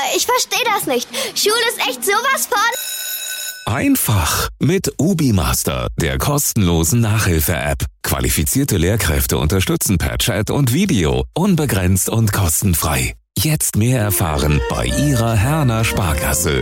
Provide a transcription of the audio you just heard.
Ich verstehe das nicht. Schule ist echt sowas von... Einfach mit UbiMaster, der kostenlosen Nachhilfe-App. Qualifizierte Lehrkräfte unterstützen per Chat und Video, unbegrenzt und kostenfrei. Jetzt mehr erfahren bei Ihrer Herner Sparkasse.